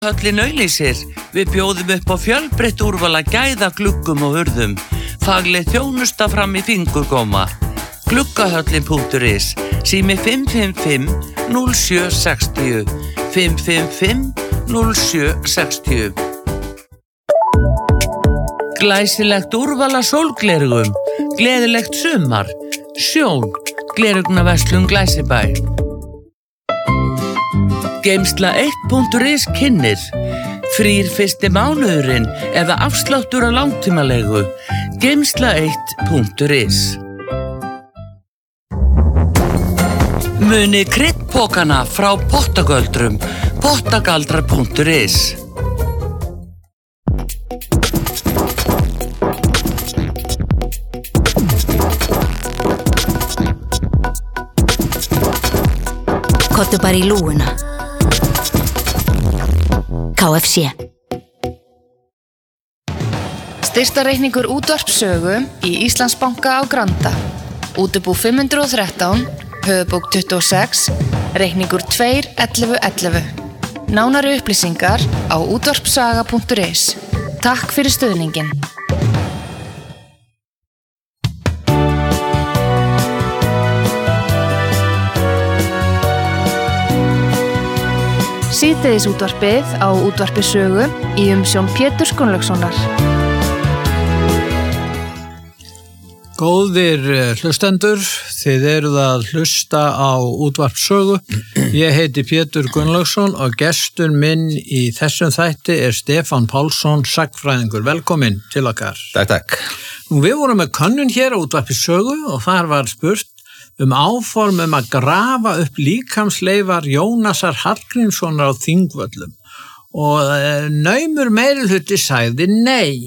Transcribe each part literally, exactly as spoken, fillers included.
Höllin auglýsir. Við bjóðum upp á fjölbreytt úrval af gæða gluggum og hurðum. Fagleg þjónusta fram í fingurgóma. Gluggahöllin punktur is. Sími fimm fimm fimm núll sjö sex núll. fimm fimm fimm núll sjö sex núll. Glæsilegt úrval af sólglerugum. Gleðilegt sumar. Sjón. Glerugnaverslun Glæsibæ. Geimsla eitt punktur is kynnir. Frýr fyrsti mánuðurinn eða afsláttur á langtímalegu. Geimsla eitt punktur is. Muni kryddpokana frá Pottagöldrum. Pottagaldrar punktur is. Kottu bara í lúguna. K F C. Styrktarreikningur útvarpssögu í Íslandsbanka á Granda. Útibú fimm hundruð og þrettán, höfuðbók tuttugu og sex, reikningur tvö ellefu ellefu. Nánari upplýsingar á útvarpssaga punktur is. Takk fyrir stuðningin. Síðdegis útvarpið á útvarpi sögu í umsjón Péturs Gunnlaugssonar. Góðir hlustendur, þið eruð að hlusta á útvarp sögu. Ég heiti Pétur Gunnlaugsson og gestur minn í þessum þætti er Stefán Pálsson, sagnfræðingur. Velkomin til okkar. Takk, takk. Nú, við vorum með könnun hér á útvarpi sögu og þar var spurt um áform um að grafa upp líkamsleifar Jónasar Hallgrímssonar á Þingvöllum og naumur meirihluti sagði nei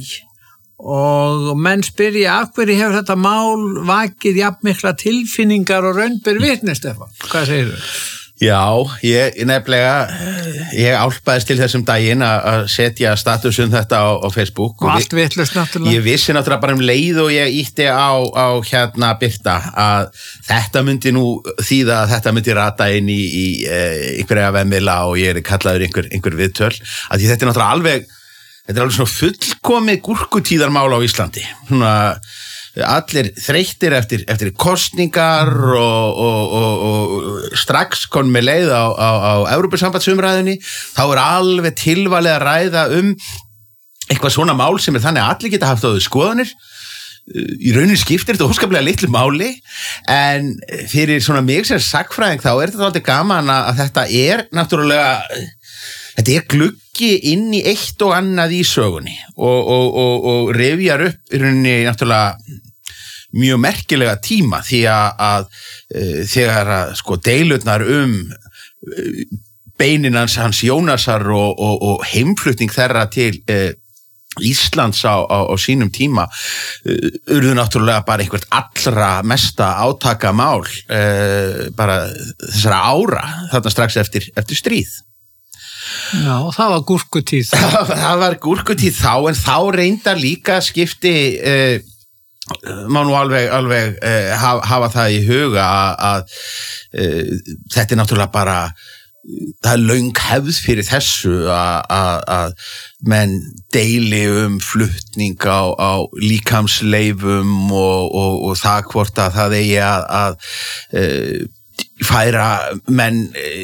og menn spyrja af hverju hefur þetta mál vakið jafnmikla tilfinningar og raun ber vitni, Stefán? Hvað segirðu? Já, ég nefnilega, ég álpaðist til þessum daginn að setja status um þetta á, á Facebook. Og allt vitlaust náttúrulega. Ég vissi náttúrulega bara um leið og ég ítti á, á hérna Birta að þetta myndi nú þýða að þetta myndi rata inn í, í e, einhverja vefmiðla og ég er kallaður einhver, einhver viðtöl. Að því þetta er náttúrulega alveg, þetta er alveg svona fullkomið gúrkutíðarmál á Íslandi. Svona allir þreyttir eftir, eftir kosningar og, og, og, og strax kon með leið á, á, á Evrópusambandsumræðunni, þá er alveg tilvalið að ræða um eitthvað svona mál sem er þannig að allir geta haft á þau skoðanir. Í rauninni skiptir þetta óskaplega litlu máli, en fyrir svona mig sem sagnfræðing þá er þetta alltaf gaman að þetta er náttúrulega, þetta er gluggi inn í eitt og annað í sögunni og, og, og, og rifjar upp í rauninni náttúrulega mjög merkilega tíma því að, að uh, þegar að sko deilurnar um uh, beininans hans Jónasar og, og, og heimflutning þeirra til uh, Íslands á, á, á sínum tíma uh, urðu náttúrulega bara einhvert allra mesta átakamál uh, bara þessara ára þarna strax eftir, eftir stríð. Já, það var gúrkutíð. Það var gúrkutíð þá, en þá reyndar líka skipti, uh, má nú alveg, alveg uh, hafa, hafa það í huga að, að uh, þetta er náttúrulega bara, það er löng hefð fyrir þessu að, að, að menn deili um flutning á, á líkamsleifum og, og, og það hvort að það eigi að, að uh, færa menn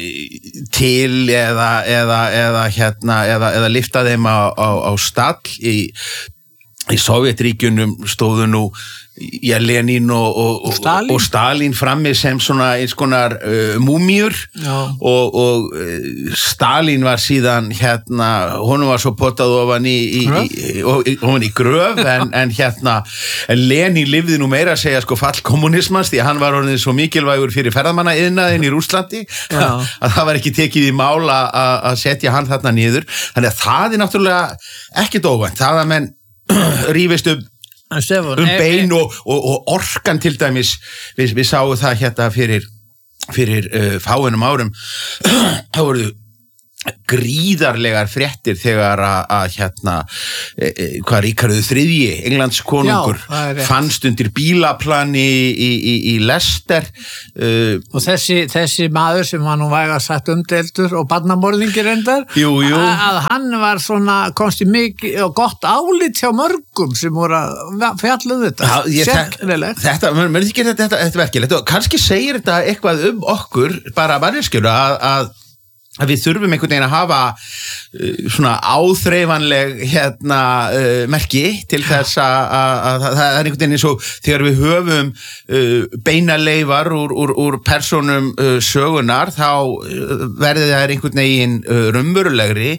til eða, eða, eða, hérna, eða, eða lifta þeim á, á, á stall í, í Sovétríkjunum stóðu nú ja, Lenin og, og, og, Stalin. og Stalin frammi sem svona eins konar uh, múmíur og, og uh, Stalin var síðan hérna, honum var svo potað ofan í, í, í, í, ofan í gröf en, en hérna en Lenin lifði nú meira að segja sko fall kommunismans því að hann var orðin svo mikilvægur fyrir ferðamannaiðnaðinn í Rússlandi að, að það var ekki tekið í mál að setja hann þarna niður, þannig að það er náttúrulega ekkert óvænt, það að menn rífist um Stefán, um bein og, og, og orkan til dæmis, við, við sáum það hérna fyrir, fyrir uh, fáinum árum þá voru gríðarlegar fréttir þegar að, að hérna e, e, hvað Ríkharður þriðji, Englands konungur Já, fannst undir bílaplani í, í, í Leicester uh, og þessi, þessi maður sem var nú væga sagt umdeldur og barnamorðingi reyndar jú, jú. Að, að hann var svona komst í mikið og gott álit hjá mörgum sem voru að fjalla um þetta sérkennilegt þetta, mér finnst ekki þetta, þetta, þetta verkilegt og kannski segir þetta eitthvað um okkur bara manneskjur að, að að við þurfum einhvern veginn að hafa uh, svona áþreifanleg hérna uh, merki til þess að, að, að það er einhvern veginn eins og þegar við höfum uh, beinaleifar úr, úr, úr persónum uh, sögunar þá uh, verði það einhvern veginn uh, raunverulegri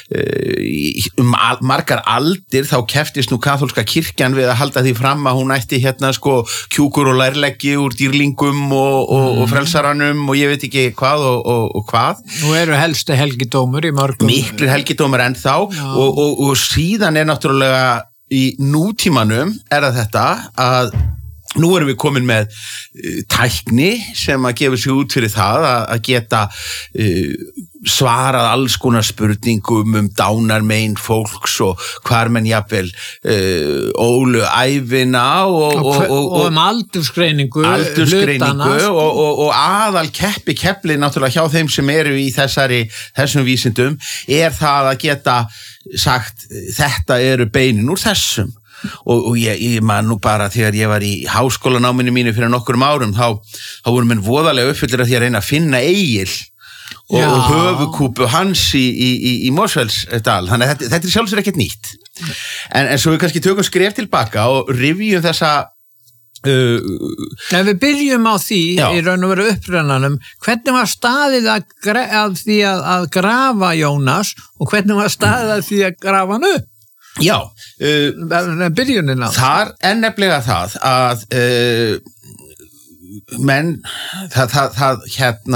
uh, um al, margar aldir þá keftist nú kaþólska kirkjan við að halda því fram að hún ætti hérna sko kjúkur og lærleggi úr dýrlingum og, og, mm. og frelsaranum og ég veit ekki hvað og, og, og hvað Nú eru helstu helgidómur í mörgum miklir helgidómur ennþá og, og, og síðan er náttúrulega í nútímanum er að þetta að nú erum við komin með uh, tækni sem að gefa sig út fyrir það að, að geta uh, svarað alls konar spurningum um dánarmein fólks og hvar menn jafnvel uh, ólu ævina og, og, og, og, og um aldursgreiningu aldursgreiningu og, og, og aðal keppi keppli náttúrulega hjá þeim sem eru í þessari, þessum vísindum er það að geta sagt þetta eru beinin úr þessum og, og ég, ég man nú bara þegar ég var í háskólanáminu mínu fyrir nokkurum árum þá, þá voru menn voðalega uppfyllir að því að reyna að finna Egil og, og höfukúpu hans í, í, í, í Mosfellsdal þannig að þetta, þetta er sjálfsögur ekkert nýtt en, en svo við kannski tökum skref tilbaka og rifjum þessa uh, Ef við byrjum á því Já. Í raun og veru upprennanum hvernig var staðið að, að því að, að grafa Jónas og hvernig var staðið að því að grafa hann upp Já, uh, byrjunin á þar er nefnilega það að uh, menn það, það, það hérna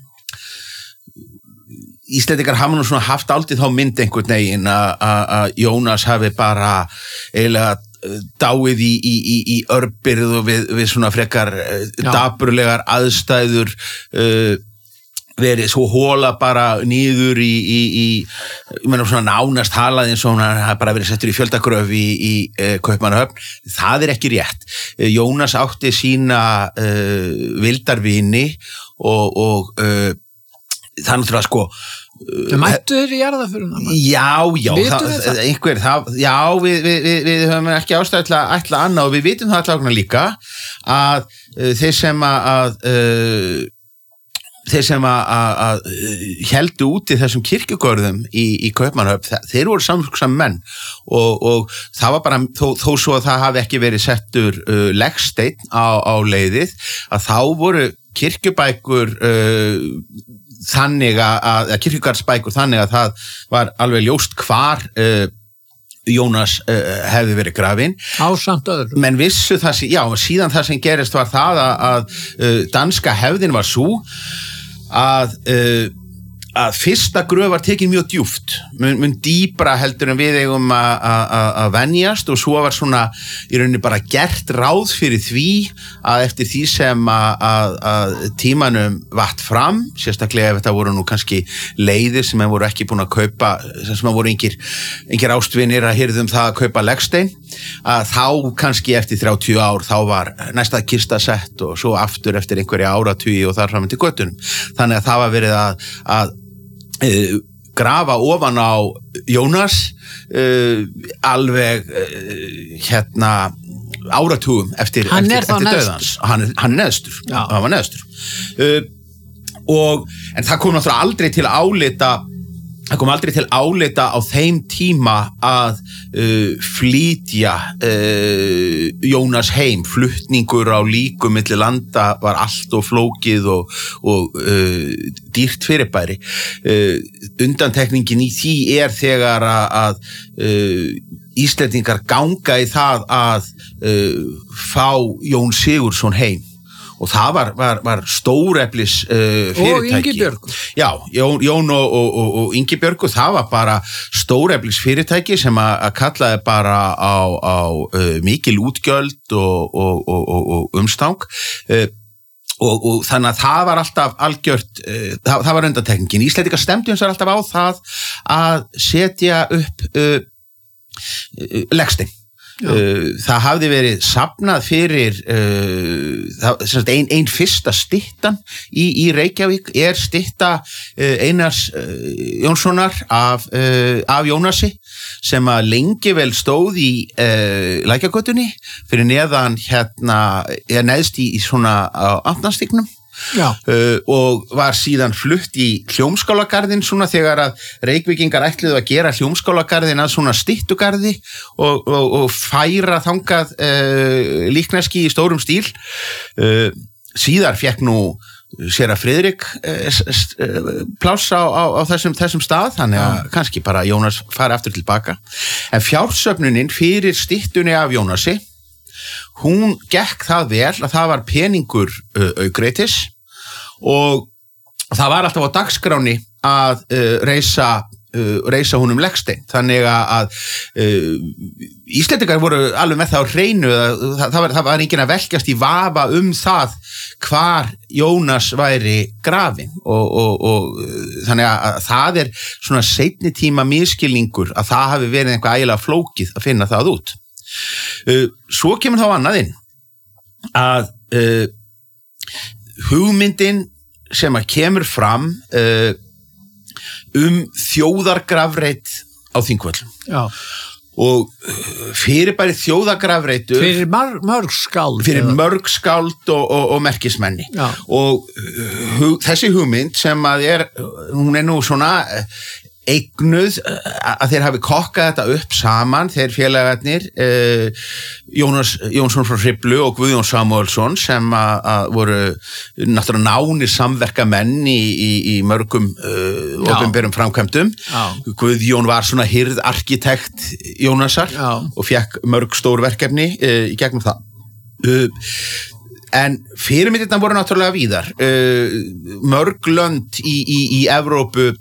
Íslendingar hafa nú svona haft aldrei þá mynd einhvern veginn að Jónas hafi bara eiginlega dáið í, í, í, í örbirð og við, við svona frekar Já. Dapurlegar aðstæður uh, verið svo hóla bara nýður í, í, í ég meina svona nánast halað eins og hann hafa bara verið settur í fjöldagröf í, í uh, Kaupmannahöfn. Það er ekki rétt. Uh, Jónas átti sína uh, vildarvini og, og uh, það er náttúrulega sko Það mættu þér í jarðaföruna? Já, já, Vitum það, við það? einhver, það, já, við, við, við, við höfum ekki ástæðu til að ætla annað og við vitum það allavega líka að uh, þeir sem að, að uh, þeir sem að, að, að heldu úti þessum kirkjugörðum í, í Kaupmannahöfn, þeir voru samsam menn og, og það var bara, þó, þó svo að það hafi ekki verið settur uh, leggsteinn á, á leiðið, að þá voru kirkjubækur uh, þannig að, að kirkjugarðsbækur þannig að það var alveg ljóst hvar uh, Jónas uh, hefði verið grafinn. Ásamt öðru. Menn vissu það, já, síðan það sem gerist var það að, að uh, danska hefðin var sú að uh, að fyrsta gröf var tekin mjög djúpt, mun, mun dýpra heldur en við eigum að venjast og svo var svona í rauninni bara gert ráð fyrir því að eftir því sem að tímanum vatt fram, sérstaklega ef þetta voru nú kannski leiðir sem en voru ekki búin að kaupa, sem en voru engir, engir ástvinir að hirðum það að kaupa leggstein, að þá kannski eftir þrjátíu ár þá var næsta kista sett og svo aftur eftir einhverja áratugi og þar fram til göttunum. Þannig að það var verið að, að Uh, grafa ofan á Jónas uh, alveg uh, hérna áratugum eftir, hann eftir, eftir döðans. Hann, hann er neðstur. Hann var neðstur. Uh, og, en það kom náttúrulega aldrei til álita Það kom aldrei til álita á þeim tíma að uh, flytja uh, Jónas heim. Flutningur á líkum milli landa var allt og flókið og, og uh, dýrt fyrirbæri. Uh, undantekningin í því er þegar að, að uh, Íslendingar ganga í það að uh, fá Jón Sigurðsson heim. Og það var, var, var stóreflis uh, fyrirtæki. Og Ingibjörgu. Já, Jón, Jón og, og, og, og Ingibjörgu, það var bara stóreflis fyrirtæki sem að, að kallaði bara á, á uh, mikil útgjöld og, og, og, og umstang. Uh, Og, og þannig að það var alltaf algjört, uh, það, það var undantekningin. Íslendingar stemdu eins og alltaf á það að setja upp uh, uh, legstein. Uh, það hafði verið safnað fyrir uh, ein, ein fyrsta styttan í, í Reykjavík er stytta uh, Einars uh, Jónssonar af, uh, af Jónasi sem að lengi vel stóð í uh, Lækjargötunni fyrir neðan hérna, er neðst í, í svona á Amtnastignum. Uh, og var síðan flutt í Hljómskálagarðin svona þegar að Reykvíkingar ætluðu að gera Hljómskálagarðin að svona styttugarði og, og, og færa þangað uh, líkneski í stórum stíl. Uh, síðar fekk nú séra Friðrik uh, uh, pláss á, á, á þessum, þessum stað, þannig að ja. kannski bara Jónas fara aftur tilbaka. En fjársöfnunin fyrir styttunni af Jónasi, hún gekk það vel að það var peningur uh, aukreitis og það var alltaf á dagskráni að uh, reisa, uh, reisa húnum legstein. Þannig að uh, Íslendingar voru alveg með það á hreinu, það, það, var, það var enginn að velkjast í vafa um það hvar Jónas væri grafinn og, og, og þannig að það er svona seinni tíma misskilningur að það hafi verið eitthvað ægilega flókið að finna það út. Uh, svo kemur þá annað inn að uh, hugmyndin sem að kemur fram uh, um þjóðargrafreit á Þingvöllum. Já. Og fyrirbæri þjóðargrafreitur fyrir mörg, mörg skáld fyrir mörg skáld og, og, og merkismenni. Já. Og hug, þessi hugmynd sem að er, hún er nú svona eignuð að þeir hafi kokkað þetta upp saman, þeir félagarnir eh, Jónas Jónsson frá Hriflu og Guðjón Samúelsson sem að, að voru náttúrulega nánir samverka menn í, í, í mörgum uh, opinberum framkvæmdum. Já. Guðjón var svona hirðarkitekt Jónasar. Já. Og fekk mörg stór verkefni uh, í gegnum það. Uh, En fyrirmyndirnar voru náttúrulega víðar. Uh, mörg lönd í, í, í Evrópu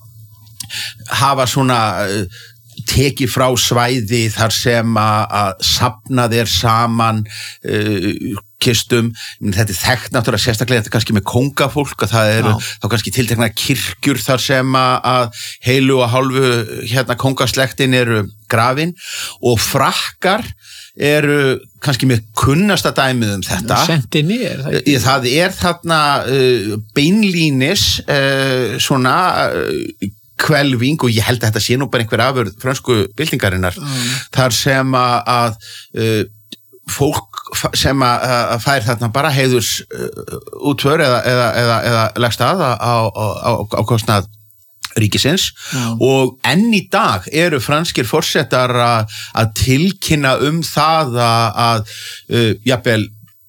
hafa svona uh, tekið frá svæði þar sem að safna þeir saman uh, kistum. Þetta er þekkt náttúrulega sérstaklega þetta kannski með kóngafólk og það eru Já. Þá kannski tiltekna kirkjur þar sem að heilu og hálfu hérna kóngaslektin eru grafin og frakkar eru kannski með kunnasta dæmið um þetta. Sentinir, það, það er þarna uh, beinlínis uh, svona uh, kvelving og ég held að þetta sé nú bara einhver afurð frönsku byltingarinnar mm. þar sem að, að uh, fólk sem að, að fær þarna bara heiðurs uh, útvör eða, eða, eða, eða leggst að á, á, á, á kostnað ríkisins. Já. Og enn í dag eru franskir forsetar að, að tilkynna um það að, að uh, jafnvel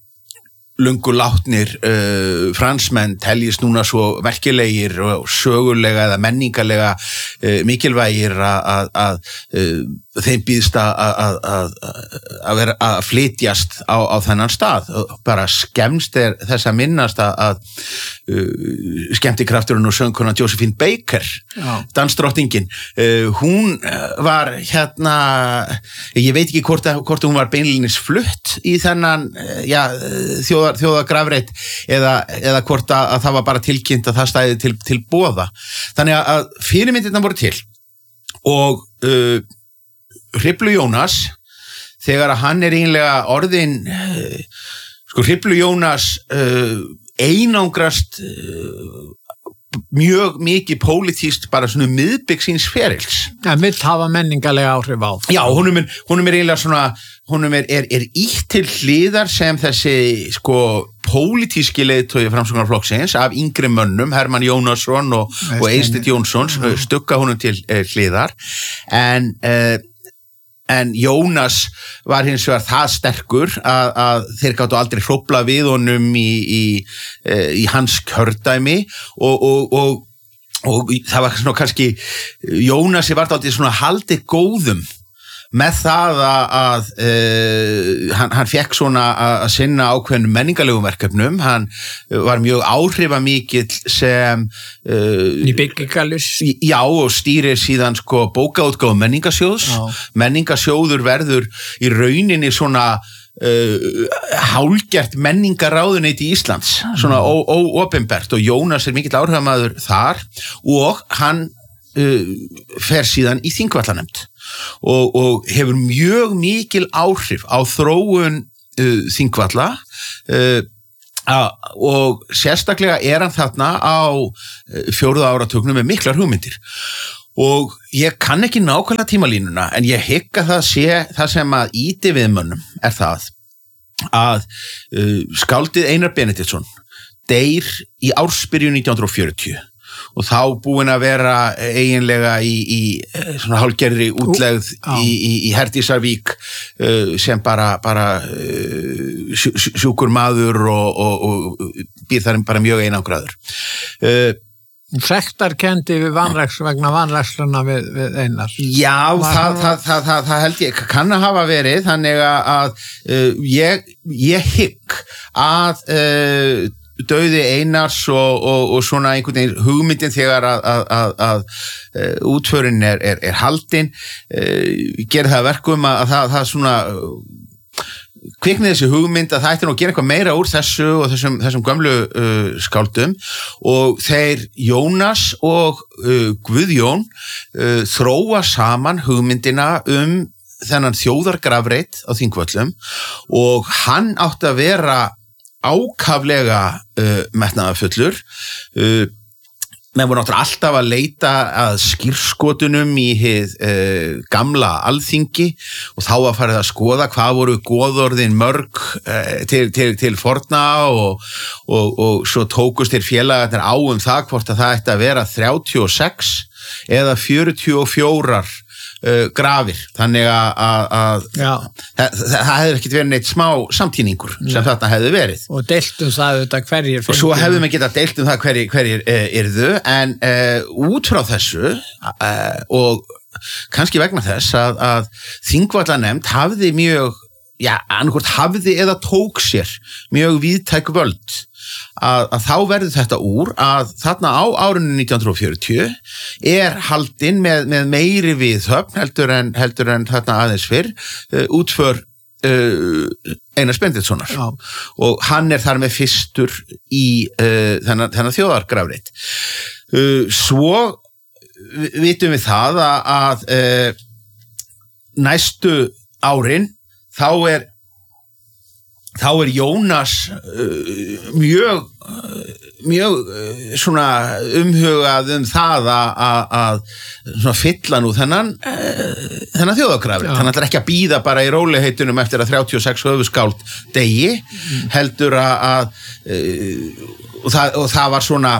lungu látnir uh, fransmenn teljist núna svo merkilegir og sögulega eða menningarlega uh, mikilvægir að, að uh, þeim býðst að, að, að, vera, að flytjast á, á þennan stað. Bara skemmst er þess að minnast að, að uh, skemmtikrafturinn og söngkonan Josephine Baker, dansdrottningin, uh, hún var hérna, ég veit ekki hvort, að, hvort hún var beinlínis flutt í þennan já, þjóðar, þjóðargrafreit eða, eða hvort að, að það var bara tilkynnt að það stæði til, til boða. Þannig að fyrirmyndirna voru til og uh, Hriflu Jónas, þegar að hann er einlega orðin, sko Hriflu Jónas uh, einangrast uh, mjög mikið pólitískt bara svona miðbygg síns ferils. Ja, vill hafa menningarlega áhrif á. Já, honum er, honum er eiginlega svona, honum er, er, er ítt til hliðar sem þessi sko pólitíski leiðtogi Framsóknarflokksins af yngri mönnum, Hermann Jónasson og, og Eysteinn Jónsson, mm. stugga honum til uh, hliðar, en uh, En Jónas var hins vegar það sterkur að, að þeir gáttu aldrei hrófla við honum í, í, í hans kjördæmi og, og, og, og það var svona kannski, Jónasi var aldrei svona haldið góðum með það að, að uh, hann, hann fekk svona að sinna ákveðnum menningarlegum verkefnum, hann var mjög áhrifamikill sem uh, í byggingalist. Já, og stýrir síðan sko bókaútgáfu menningarsjóðs. Já. Menningarsjóður verður í rauninni svona uh, hálgert menningaráðuneyti Íslands, svona óopinbert, og Jónas er mikill áhrifamaður þar og hann uh, fer síðan í Þingvallanemnd og, og hefur mjög mikil áhrif á þróun uh, Þingvalla uh, Uh, og sérstaklega er hann þarna á uh, fjórða áratugnum með miklar hugmyndir og ég kann ekki nákvæmlega tímalínuna en ég hygg að það sé það sem að ýti við mönnum er það að uh, skáldið Einar Benediktsson deyr í ársbyrjun nítján hundruð og fjörutíu og þá búin að vera eiginlega í, í svona hálfgerðri útlegð Ú, í, í, í Herdísarvík uh, sem bara, bara uh, sjú, sjúkur maður og, og, og býr þar bara mjög einangraður. Uh, Sektarkendi við vanræks vegna vanræksluna við, við Einar. Já, það, það, það, það, það held ég kann að hafa verið, þannig að uh, ég, ég hygg að uh, dauði Einars og, og, og svona einhvern veginn hugmyndin þegar að, að, að, að útförin er, er, er haldin uh, gerir það verkum að, að það, það svona kviknið þessi hugmynd að það ætti nú að gera eitthvað meira úr þessu og þessum, þessum gömlu uh, skáldum og þeir Jónas og uh, Guðjón uh, þróa saman hugmyndina um þennan þjóðargrafreit á Þingvöllum og hann átti að vera ákaflega uh, metnaðarfullur uh, menn voru náttúrulega alltaf að leita að skírskotunum í hið uh, gamla alþingi og þá að farið að skoða hvað voru goðorðin mörg uh, til, til, til forna og, og, og svo tókust þeir félagarnir á um það hvort að það ætti að vera þrjátíu og sex eða fjörutíu og fjögur Uh, grafir, þannig að, að það, það, það hefði ekkert verið neitt smá samtíningur sem ja. Þarna hefði verið og deiltum það auðvitað hverjir og svo hefðum við getað deilt um það hverjir, hverjir uh, yrðu en uh, út frá þessu uh, og kannski vegna þess að, að Þingvallanemnd hafði mjög já, annarkvort hafði eða tók sér mjög víðtæk völd Að, að þá verður þetta úr að þarna á árinu nítján hundruð og fjörutíu er haldin með, með meiri viðhöfn heldur en, heldur en þarna aðeins fyrr uh, útför uh, Einars Benediktssonar og hann er þar með fyrstur í uh, þennan, þennan þjóðargrafreit. Uh, svo vitum við það að, að uh, næstu árin þá er þá er Jónas uh, mjög uh, mjög uh, svona umhugað um það að að svona fylla nú þennan uh, þennan þjóðargrafreit. Hann ætlar ekki að bíða bara í róliheitunum eftir að þrjátíu og sex höfuskáld deyi mm. heldur að, að uh, og, það, og það var svona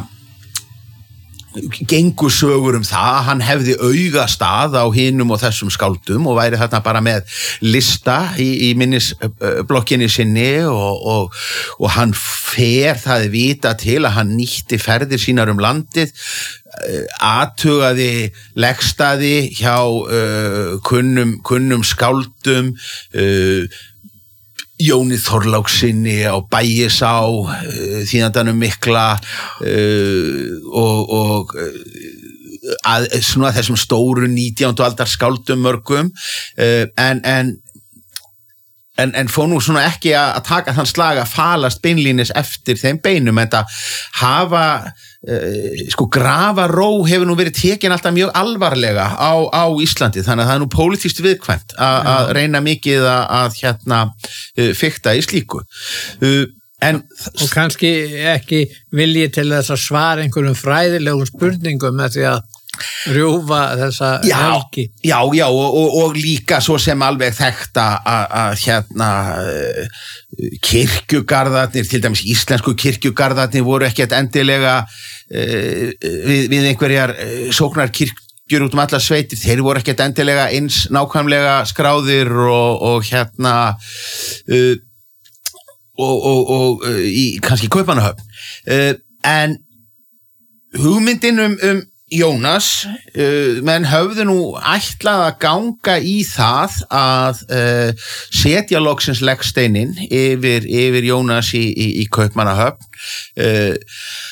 gengu sögur um það að hann hefði augastað á hinum og þessum skáldum og væri þarna bara með lista í, í minnisblokkinni sinni og, og, og hann fer það vita til að hann nýtti ferðir sínar um landið athugaði legstaði hjá uh, kunnum, kunnum skáldum uh, Jóni Þorláksinni á Bægisá, uh, þýðandanum mikla uh, og, og uh, að, svona þessum stóru nítjándu aldar skáldum mörgum uh, en, en, en, en fór nú svona ekki að, að taka þann slag að falast beinlínis eftir þeim beinum en það hafa Uh, sko grafaró hefur nú verið tekin alltaf mjög alvarlega á, á Íslandi þannig að það er nú pólitískt viðkvæmt að reyna mikið að, að hérna uh, fikta í slíku uh, en, og kannski ekki vilji til þess að svara einhverjum fræðilegum spurningum með því að rjúfa þessa já, helgi já, já og, og, og líka svo sem alveg þekta að hérna uh, kirkjugarðarnir, til dæmis íslensku kirkjugarðarnir voru ekkert endilega uh, við, við einhverjar uh, sóknar kirkjur út um alla sveitir, þeir voru ekkert endilega eins nákvæmlega skráðir og, og hérna uh, og, og, og uh, í kannski Kaupmannahöfn uh, en hugmyndin um, um Jónas, uh, menn höfðu nú ætlað að ganga í það að uh, setja loksins leggsteininn yfir, yfir Jónas í, í, í Kaupmannahöfn. Uh,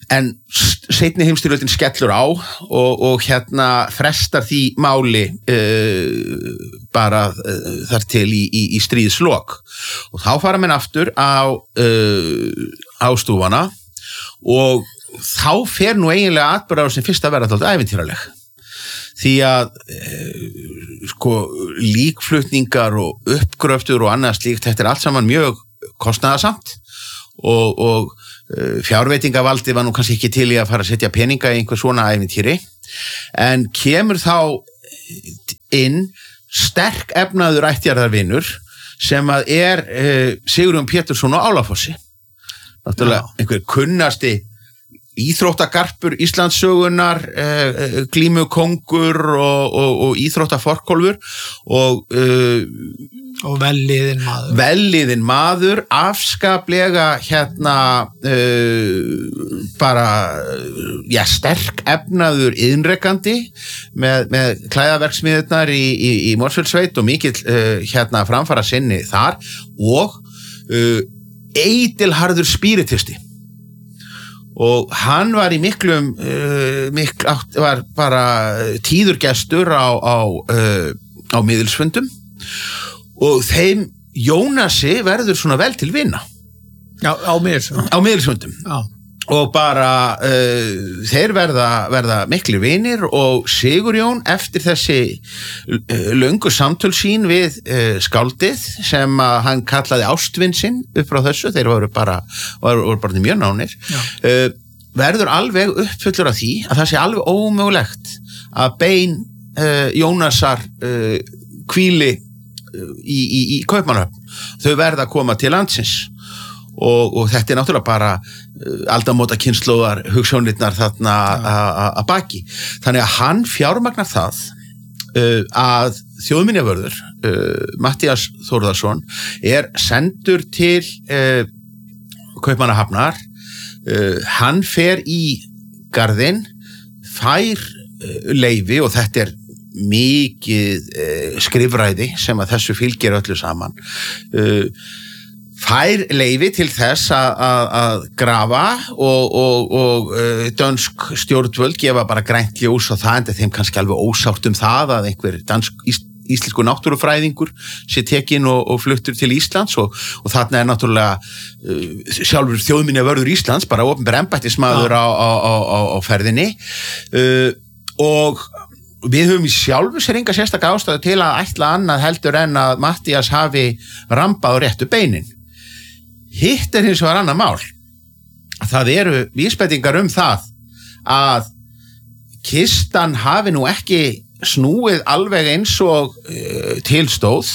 en seinni heimsstyrjöldin skellur á og, og hérna frestar því máli uh, bara uh, þar til í, í, í stríðslok og þá fara menn aftur á uh, ástúfana og þá fer nú eiginlega atburðar sem fyrst að vera þátt ævintýraleg því að uh, sko líkflutningar og uppgröftur og annað slíkt, þetta er allt saman mjög kostnaðarsamt og, og fjárveitingavaldi var nú kannski ekki til í að fara að setja peninga í einhver svona ævintýri en kemur þá inn sterk efnaður ættjarðarvinur sem að er uh, Sigurjón Pétursson á Álafossi náttúrulega einhver kunnasti íþróttagarpur Íslandssögunar uh, glímukóngur og, og, og íþróttaforkólfur og uh, og velliðin maður velliðin maður afskaplega hérna uh, bara já, sterk efnaður iðnrekandi með, með klæðaverksmiðurnar í, í, í Mosfellssveit og mikill uh, hérna framfara sinni þar og uh, eitilharður spíritisti og hann var í miklum uh, mikl, átt, var bara tíðurgestur á, á, uh, á miðilsfundum og þeim Jónasi verður svona vel til vina Já, á miðilsfundum á miðilsfundum Já. og bara uh, þeir verða, verða miklu vinir og Sigurjón eftir þessi uh, löngu samtöl sín við uh, skáldið sem uh, hann kallaði ástvin sinn upp frá þessu, þeir voru bara, voru, voru bara mjög nánir uh, verður alveg uppfullur af því að það sé alveg ómögulegt að bein uh, Jónasar uh, hvíli í, í, í Kaupmannahöfn, þau verða að koma til landsins og, og þetta er náttúrulega bara uh, aldamóta kynslóðar hugsjónirnar þarna að baki, þannig að hann fjármagnar það uh, að þjóðminjavörður uh, Matthías Þórðarsson er sendur til uh, Kaupmannahafnar uh, hann fer í garðinn fær uh, leyfi og þetta er mikið uh, skrifræði sem að þessu fylgir öllu saman uh, fær leyfi til þess að grafa og, og, og uh, dönsk stjórnvöld gefa bara grænt ljós og það enda þeim kannski alveg ósátt um það að einhver dansk ís, íslensku náttúrufræðingur sé tekinn og, og fluttur til Íslands og, og þarna er náttúrulega uh, sjálfur þjóðminjavörður Íslands bara opinber embættismaður á, á, á, á, á ferðinni uh, og við höfum í sjálfu sér enga sérstaka ástæðu til að ætla annað heldur en að Matthías hafi rambað á réttu beinin. Hitt er hins vegar annað mál. Það eru vísbendingar um það að kistan hafi nú ekki snúið alveg eins og uh, tilstóð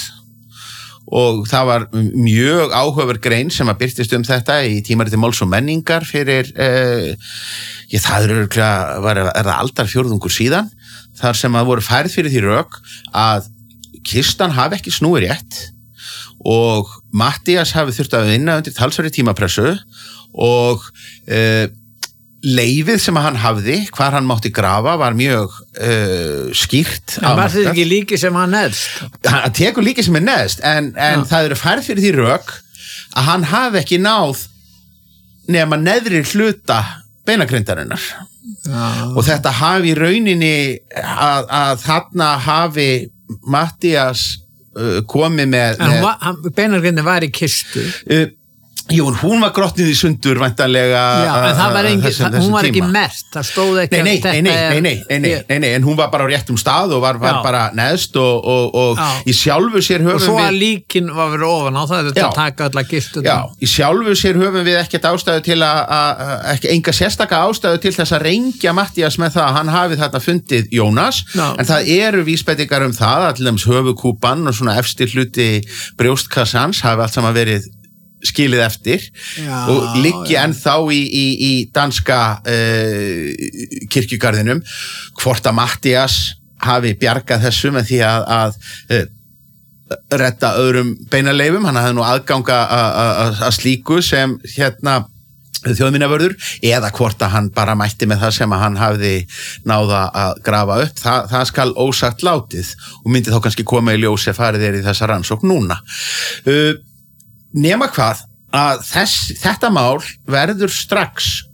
og það var mjög áhugaverð grein sem að birtist um þetta í tímariti Máls og menningar fyrir uh, ég, það er örgulega, var, er það aldarfjórðungur síðan þar sem að voru færð fyrir því rök að kistan hafi ekki snúið rétt og Matthías hafi þurft að vinna undir talsverði tímapressu og uh, leifið sem hann hafði, hvar hann mátti grafa var mjög uh, skýrt. En var þetta ekki líki sem hann neðst? Hann tekur líki sem er neðst en, en það eru færð fyrir því rök að hann hafi ekki náð nema neðri hluta beinagrindarinnar. Já. Og þetta hafi í rauninni að, að þarna hafi Matthías uh, komið með... En með, beinargrindin var í kistu? Uh, jú, hún var grotnið í sundur væntanlega. Já, en það var engin, þessum, hún var ekki mert, það stóð ekki nei, nei, nei, nei, nei, nei, nei, nei, nei, nei, en hún var bara á réttum stað og var, var bara neðst og, og, og í sjálfu sér höfum við... Og svo að líkin var verið ofan á það, þetta taka alla kistu. Já, í sjálfu sér höfum við ekkert ástæðu til að, ekki enga sérstaka ástæðu til þess að rengja Matthías með það að hann hafi þarna fundið Jónas, Já. En það eru vísbendingar um það að til dæmis höfukúpan og svona efstir hluti brjóstkassans hafi allt saman verið skilið eftir já, og liggi ennþá í, í, í danska uh, kirkjugarðinum hvort að Matthías hafi bjargað þessu með því að, að uh, redda öðrum beinaleifum, hann hafði nú aðganga að slíku sem hérna þjóðminjavörður eða hvort að hann bara mætti með það sem að hann hafði náða að grafa upp, Þa, það skal ósagt látið og myndi þá kannski koma í ljós ef farið er í þessa rannsókn núna. Uh, Nema hvað að þess, þetta mál verður strax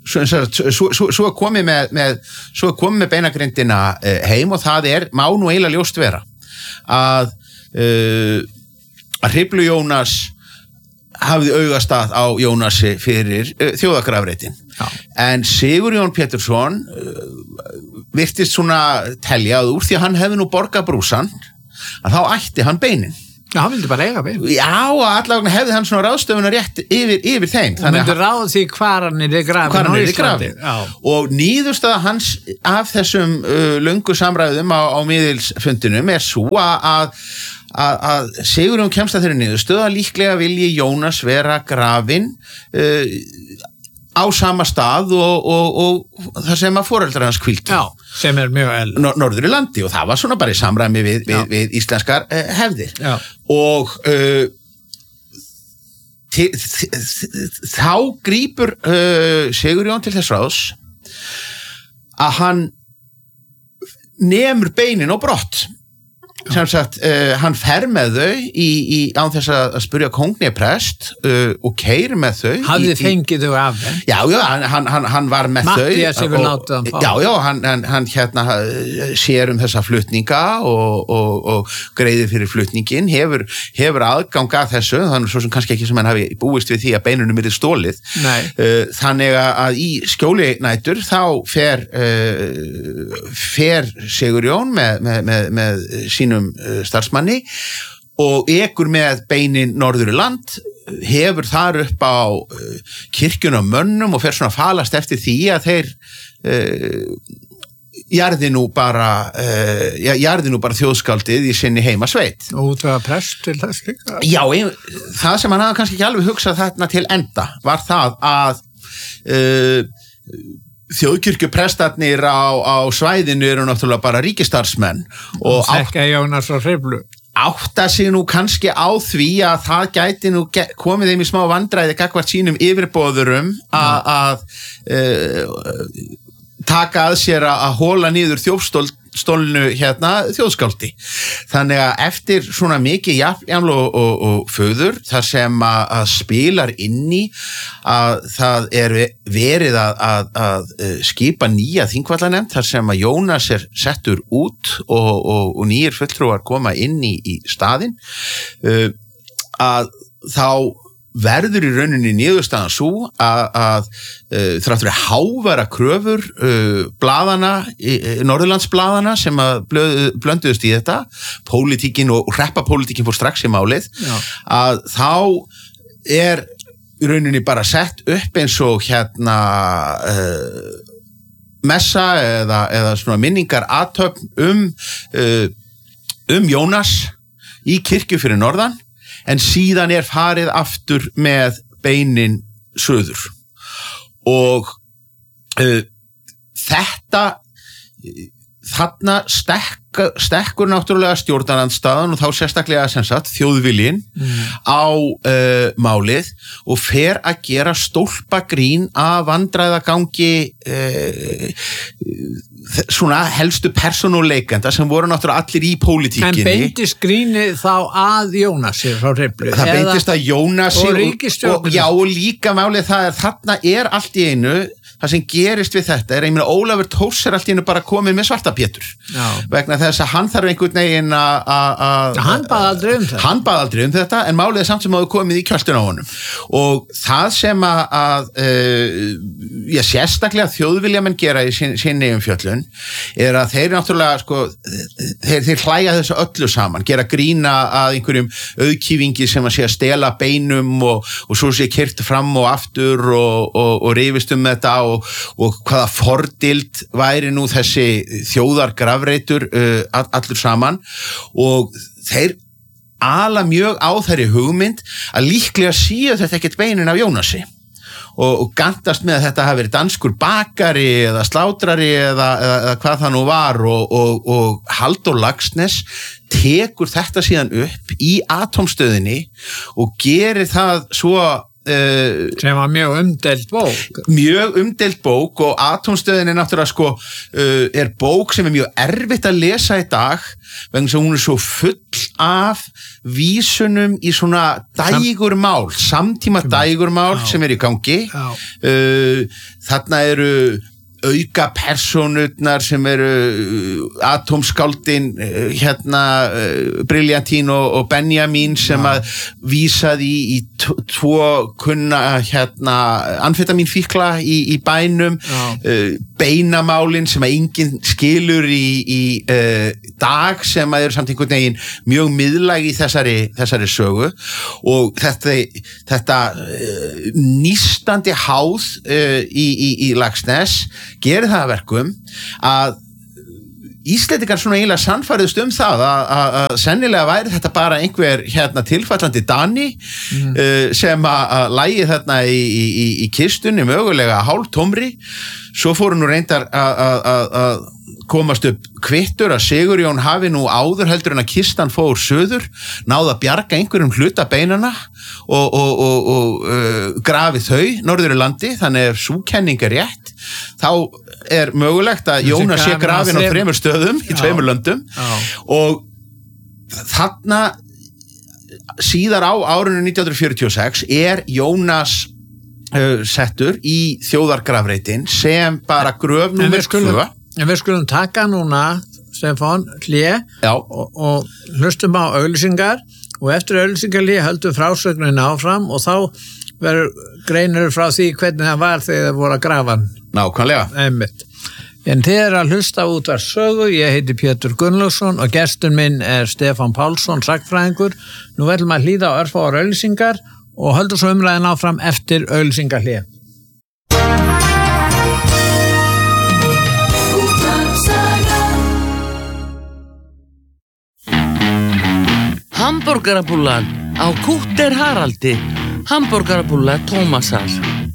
svo, svo, svo, svo komið með, með svo komið með beinagrindina uh, heim og það er, má nú eiginlega ljóst vera að uh, að Hriflu Jónas hafði augastað á Jónasi fyrir uh, þjóðagrafreitin. En Sigurjón Pétursson uh, virtist svona telja að úr því að hann hefði nú borgað brúsan að þá ætti hann beinin. Já, hann vildi bara eiga beinin. Já, og allavega hefði hann svona ráðstöfuna rétt yfir, yfir þeim. Hann myndi ráða því hvar hann er grafin á Íslandi. Og nýðurstaða hans af þessum uh, löngu samræðum á, á miðilsfundinum er svo að að, að Sigurjón kemst að þeirri niðurstöðu að líklega vilji Jónas vera grafin uh, á sama stað og, og, og það sem að foreldrar hans hvíldu. Já, sem er mjög el. Nor- norður í landi og það var svona bara í samræmi við, við, við íslenskar uh, hefðir. Já. Og uh, til, þá grípur uh, Sigurjón til þess ráðs að hann nemur beinin og brott. Sem sagt, uh, hann fer með þau í, í, án þess að spyrja kóngni prest uh, og keyrir með þau. Hafði í, fengið þau af þeim? Já, já, hann, hann, hann var með Matthías þau. hefur látið hann fá. Já, já, hann, hann, hann hérna sér um þessa flutninga og, og, og greiðir fyrir flutningin, hefur, hefur aðgang að þessu, þannig svo sem kannski ekki sem hann hafi búist við því að beinunum er stólið. Nei. Uh, þannig að í skjóli nætur þá fer, uh, fer Sigurjón með, með, með, með sínum starfsmanni og ekur með beinin norður í land, hefur þar upp á uh, kirkjuna mönnum og fer svona að falast eftir því að þeir uh, jarði nú bara uh, jarði nú bara þjóðskaldið í sinni heimasveit. Og útvega prest til þess líka? Já, ein, það sem hann hafði kannski ekki alveg hugsað þarna til enda var það að uh, þjóðkirkjuprestarnir á, á svæðinu eru náttúrulega bara ríkistarsmenn og þekka Jónas og Hriflu átta sig nú kannski á því að það gæti nú komið þeim í smá vandræði gagnvart sínum yfirboðurum að, að uh, taka að sér að, að hóla niður þjófstólnu hérna þjóðskáldi. Þannig að eftir svona mikið jafnjaml og, og, og föður þar sem að, að spilar inn í að það er verið að, að, að skipa nýja þingvallanefnd þar sem að Jónas er settur út og, og, og nýjir fulltrúar koma inn í, í staðinn uh, að þá verður í rauninni niðurstaðan svo að, að uh, þráttur að hávara kröfur uh, bladana, uh, Norðurlandsbladana sem að blöð, blönduðust í þetta, pólitíkin og hreppapólitíkin fór strax í málið, Já. Að þá er í rauninni bara sett upp eins og hérna uh, messa eða, eða svona minningar athöfn um, uh, um Jónas í kirkju fyrir norðan, en síðan er farið aftur með beinin söður. Og uh, þetta, þarna stekk, stekkur náttúrulega stjórnarandstaðan og þá sérstaklega sem sagt þjóðviljinn mm. á uh, málið og fer að gera stólpagrín af vandræðagangi uh, svona helstu persónuleikenda sem voru náttúrulega allir í pólitíkinni. En beintist grínið þá að Jónasi frá Hriflu? Það beintist að Jónasi og ríkisstjórnina? Já, og líka málið það er þarna er allt í einu það sem gerist við þetta er einmitt Ólafur Thors er allt í einu bara komið með Svarta Pétur vegna þess að hann þarf einhvern veginn að hann bað aldrei um þetta hann bað aldrei um þetta en málið er samt sem hafa komið í kjöltun á honum og það sem að, að uh, já, sérstaklega þjóðviljamenn gera í sin, sinni umfjöllun er að þeir náttúrulega sko, þeir, þeir hlæja þessu öllu saman gera grína að einhverjum auðkýfingi sem að sé að stela beinum og, og svo sé kyrt fram og aftur og, og, og rifist um þetta Og, og hvaða fordild væri nú þessi þjóðargrafreitur uh, allur saman og þeir ala mjög á þeirri hugmynd að líklega síu þetta ekkert beinin af Jónasi og, og gantast með að þetta hafi verið danskur bakari eða slátrari eða, eða, eða hvað það nú var og, og, og Halldór Laxness tekur þetta síðan upp í atómstöðinni og gerir það svo Uh, sem var mjög umdeild bók mjög umdeild bók og Atómstöðin er náttúrulega sko uh, er bók sem er mjög erfitt að lesa í dag vegna sem hún er svo full af vísunum í svona dægurmál, samtíma dægurmál sem er í gangi. Uh, þarna eru auka persónurnar sem eru atómskáldin hérna Briljantín og, og Benjamin sem Já. Að vísaði í, í tvo kunna hérna amfetamínfíkla í, í bænum uh, beinamálin sem að enginn skilur í, í uh, dag sem að eru samt einhvern veginn mjög miðlæg í þessari, þessari sögu og þetta, þetta uh, nístandi háð uh, í, í, í Laxness gerir það að verkum að Íslendingar svona eiginlega sannfæriðust um það að, að, að sennilega væri þetta bara einhver hérna tilfallandi Dani mm. uh, sem að, að lægi þarna í, í, í kistunni mögulega hálftómri svo fóru nú reyndar að komast upp kvittur að Sigurjón hafi nú áður heldur en að kistan fór söður, náði að bjarga einhverjum hluta beinana og, og, og, og uh, grafi þau norður í landi, þannig ef sú kenning er rétt, þá er mögulegt að Jónas sé grafin á þremur stöðum í tveimur löndum Já. Og þarna síðar á árinu nítján hundruð fjörutíu og sex er Jónas uh, settur í þjóðargrafreitin sem bara gröf númer tvö. En við skulum taka núna, Stefán, hlé og, og hlustum á auglýsingar og eftir auglýsingarhlé höldum frásögnin áfram og þá verður greinur frá því hvernig það var þegar það voru að grafa hann. Nákvæmlega. Einmitt. En þið er að hlusta út var sögu, ég heiti Pétur Gunnlaugsson og gestur minn er Stefán Pálsson, sagnfræðingur. Nú verðum að hlýða á örfáar auglýsingar og höldum svo umræðin áfram eftir auglýsingarhlé. Hamborgarabúllan á Kútter Haraldi, hamborgarabúlla Tómasar.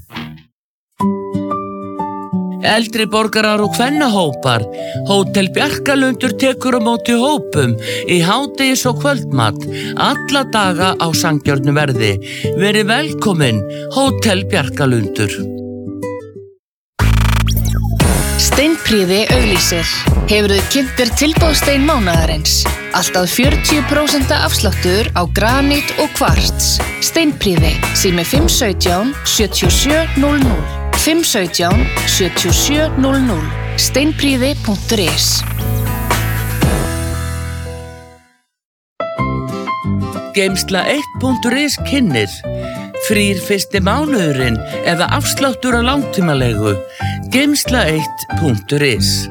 Eldri borgarar og kvennahópar, Hótel Bjarkalundur tekur á móti hópum í hádegis og kvöldmat, alla daga á sanngjarnu verði. Verið velkomin, Hótel Bjarkalundur. Steinprýði auglýsir. Hefurðu kynnt þér tilboðstein mánaðarins? Allt að fjörutíu prósent afsláttur á granít og kvarts. Steinprýði, sími fimm sautján sjötíu og sjö núll núll. fimm sautján sjötíu og sjö núll núll. steinprýði punktur is. Geimsla eitt punktur is kynnir. Frýr fyrsti mánuðurinn eða afsláttur á langtímalegu. Geimsla eitt punktur is.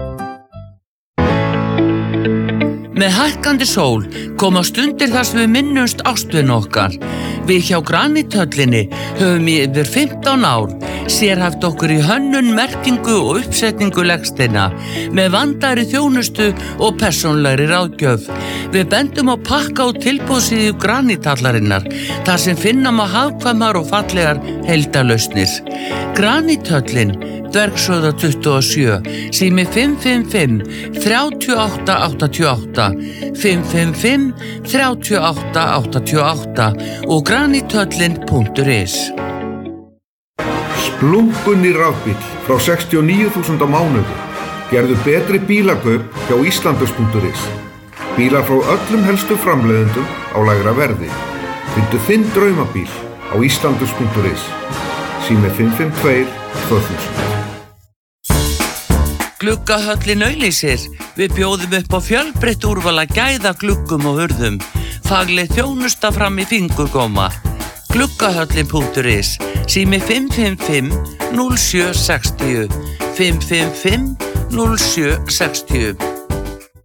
Með hækkandi sól koma stundir þar sem við minnumst ástvin okkar. Við hjá Granithöllinni höfum í yfir fimmtán ár sérhæft okkur í hönnun, merkingu og uppsetningu legsteina með vandaðri þjónustu og persónlegri ráðgjöf. Við bendum á pakka og tilboðsíðu Granithallarinnar þar sem finna má hagkvæmar og fallegar heildarlausnir. Granithöllin, Dvergshöfða tuttugu og sjö, sími fimm fimm fimm þrjátíu og átta áttatíu og átta, fimm fimm fimm þrjátíu og átta áttatíu og átta og granithöllin punktur is. Splunkunni rafbíll frá sextíu og níu þúsund á mánuði. Gerðu betri bílakaup hjá Íslandus punktur is. Bílar frá öllum helstu framleiðendum á lægra verði. Fyndu þinn draumabíl á Íslandus punktur is. Sími fimm fimm tvö tvö þúsund. Gluggahöllin auglýsir. Við bjóðum upp á fjölbreytt úrval að gæða gluggum og hurðum. Fagleg þjónusta fram í fingurgóma. Gluggahöllin punktur is. Sími fimm fimm fimm núll sjö sextíu. fimm fimm fimm núll sjö sextíu.